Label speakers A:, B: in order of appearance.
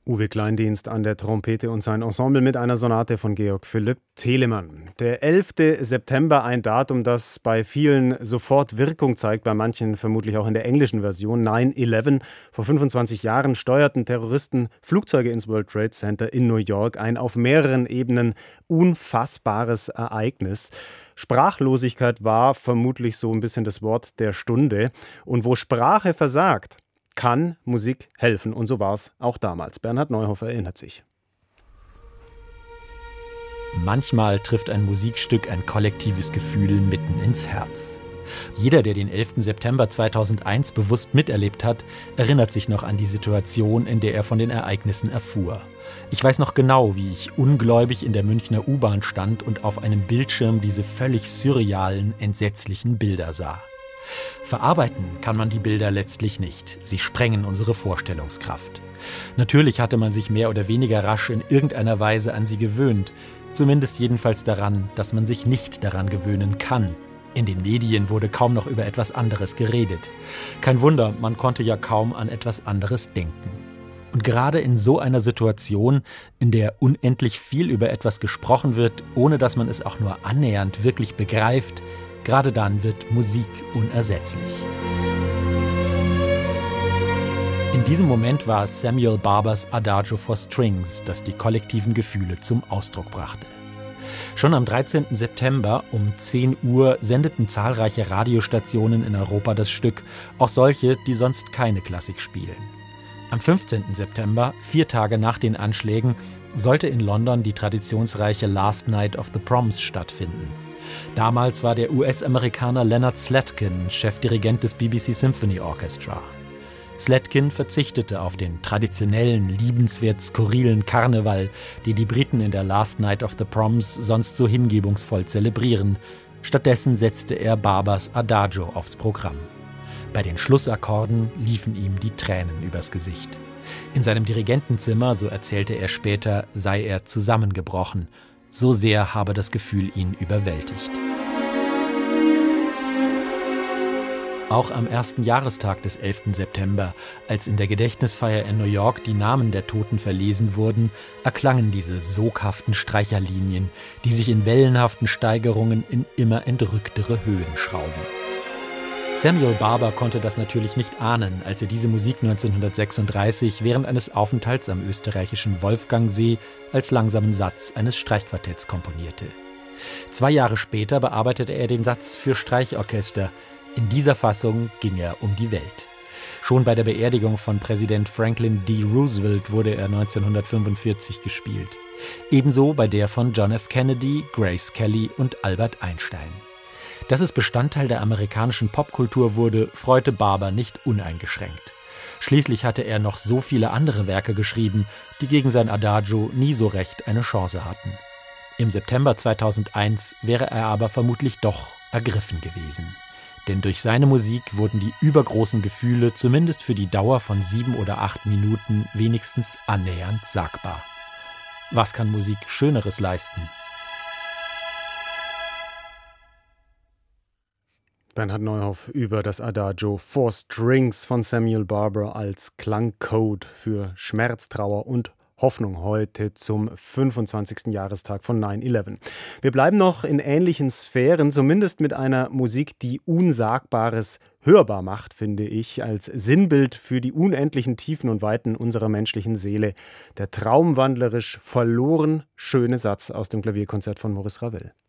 A: Uwe Kleindienst an der Trompete und sein Ensemble mit einer Sonate von Georg Philipp Telemann. Der 11. September, ein Datum, das bei vielen sofort Wirkung zeigt, bei manchen vermutlich auch in der englischen Version. 9/11. Vor 25 Jahren steuerten Terroristen Flugzeuge ins World Trade Center in New York. Ein auf mehreren Ebenen unfassbares Ereignis. Sprachlosigkeit war vermutlich so ein bisschen das Wort der Stunde. Und wo Sprache versagt, kann Musik helfen. Und so war es auch damals. Bernhard Neuhofer erinnert sich.
B: Manchmal trifft ein Musikstück ein kollektives Gefühl mitten ins Herz. Jeder, der den 11. September 2001 bewusst miterlebt hat, erinnert sich noch an die Situation, in der er von den Ereignissen erfuhr. Ich weiß noch genau, wie ich ungläubig in der Münchner U-Bahn stand und auf einem Bildschirm diese völlig surrealen, entsetzlichen Bilder sah. Verarbeiten kann man die Bilder letztlich nicht. Sie sprengen unsere Vorstellungskraft. Natürlich hatte man sich mehr oder weniger rasch in irgendeiner Weise an sie gewöhnt. Zumindest jedenfalls daran, dass man sich nicht daran gewöhnen kann. In den Medien wurde kaum noch über etwas anderes geredet. Kein Wunder, man konnte ja kaum an etwas anderes denken. Und gerade in so einer Situation, in der unendlich viel über etwas gesprochen wird, ohne dass man es auch nur annähernd wirklich begreift, gerade dann wird Musik unersetzlich. In diesem Moment war es Samuel Barbers Adagio for Strings, das die kollektiven Gefühle zum Ausdruck brachte. Schon am 13. September um 10 Uhr sendeten zahlreiche Radiostationen in Europa das Stück, auch solche, die sonst keine Klassik spielen. Am 15. September, 4 Tage nach den Anschlägen, sollte in London die traditionsreiche Last Night of the Proms stattfinden. Damals war der US-Amerikaner Leonard Slatkin Chefdirigent des BBC Symphony Orchestra. Slatkin verzichtete auf den traditionellen, liebenswert skurrilen Karneval, den die Briten in der Last Night of the Proms sonst so hingebungsvoll zelebrieren. Stattdessen setzte er Barbers Adagio aufs Programm. Bei den Schlussakkorden liefen ihm die Tränen übers Gesicht. In seinem Dirigentenzimmer, so erzählte er später, sei er zusammengebrochen. So sehr habe das Gefühl ihn überwältigt. Auch am ersten Jahrestag des 11. September, als in der Gedächtnisfeier in New York die Namen der Toten verlesen wurden, erklangen diese soghaften Streicherlinien, die sich in wellenhaften Steigerungen in immer entrücktere Höhen schrauben. Samuel Barber konnte das natürlich nicht ahnen, als er diese Musik 1936 während eines Aufenthalts am österreichischen Wolfgangsee als langsamen Satz eines Streichquartetts komponierte. 2 Jahre später bearbeitete er den Satz für Streichorchester. In dieser Fassung ging er um die Welt. Schon bei der Beerdigung von Präsident Franklin D. Roosevelt wurde er 1945 gespielt. Ebenso bei der von John F. Kennedy, Grace Kelly und Albert Einstein. Dass es Bestandteil der amerikanischen Popkultur wurde, freute Barber nicht uneingeschränkt. Schließlich hatte er noch so viele andere Werke geschrieben, die gegen sein Adagio nie so recht eine Chance hatten. Im September 2001 wäre er aber vermutlich doch ergriffen gewesen. Denn durch seine Musik wurden die übergroßen Gefühle zumindest für die Dauer von 7 oder 8 Minuten wenigstens annähernd sagbar. Was kann Musik Schöneres leisten?
A: Bernhard Neuhoff über das Adagio for Strings von Samuel Barber als Klangcode für Schmerz, Trauer und Hoffnung heute zum 25. Jahrestag von 9/11. Wir bleiben noch in ähnlichen Sphären, zumindest mit einer Musik, die Unsagbares hörbar macht, finde ich, als Sinnbild für die unendlichen Tiefen und Weiten unserer menschlichen Seele. Der traumwandlerisch verloren schöne Satz aus dem Klavierkonzert von Maurice Ravel.